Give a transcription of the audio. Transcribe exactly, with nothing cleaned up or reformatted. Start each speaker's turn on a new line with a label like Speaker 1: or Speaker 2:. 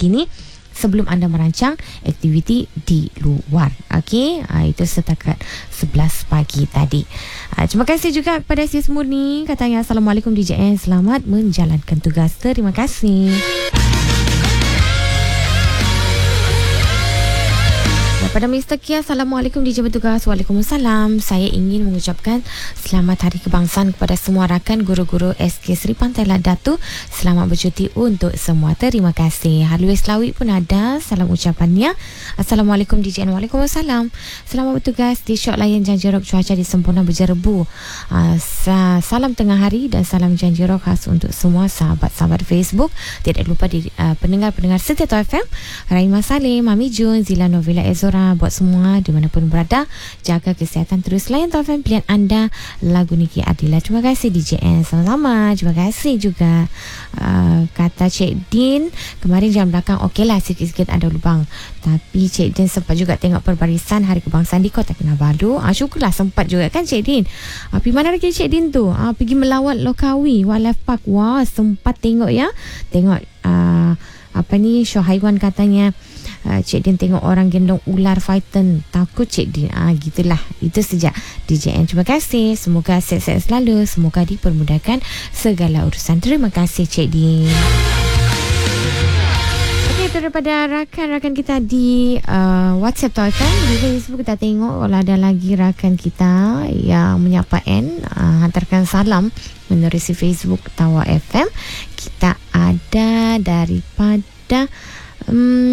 Speaker 1: terkini sebelum anda merancang aktiviti di luar. Okey, ha, itu setakat sebelas pagi tadi. Ha, terima kasih juga kepada Sis Murni, katanya Assalamualaikum D J N, selamat menjalankan tugas. Terima kasih. Pada Mister Kia, Assalamualaikum D J bertugas. Waalaikumsalam. Saya ingin mengucapkan selamat Hari Kebangsaan kepada semua rakan guru-guru S K Seri Pantai Ladatu. Selamat bercuti untuk semua. Terima kasih. Halus Lawi pun ada salam ucapannya. Assalamualaikum D J N. Waalaikumsalam. Selamat bertugas di Syok Layan Janjirok. Cuaca di Semporna berjerebu. Uh, salam tengah hari dan salam Janjirok khas untuk semua sahabat-sahabat Facebook. Tidak lupa di uh, pendengar-pendengar setia T F M. Rahimah Salim, Mami Jun, Zila Novela Ezora. Buat semua dimanapun berada, jaga kesihatan, terus layan T F M pilihan anda, lagu Niki Adila. Terima kasih D J N, sama-sama. Terima kasih juga uh, kata Cik Din, kemarin jam belakang okeylah sikit-sikit ada lubang, tapi Cik Din sempat juga tengok perbarisan Hari Kebangsaan di Kota Kinabalu. Ah, syukurlah sempat juga kan Cik Din. Ah, pergi mana lagi Cik Din tu? Ah, pergi melawat Lokawi Wildlife Park. Wah, sempat tengok ya. Tengok uh, apa ni, show haiwan katanya. Uh, Cik Din tengok orang gendong ular python. Takut Cik Din. Ah, gitulah. Itu sejak D J N. Terima kasih. Semoga sihat-sihat selalu. Semoga dipermudahkan segala urusan. Terima kasih Cik Din. Okey, itu daripada rakan-rakan kita di uh, WhatsApp T F M. Di Facebook kita tengok kalau ada lagi rakan kita yang menyapa N, uh, hantarkan salam menerusi Facebook Tawa F M. Kita ada daripada um,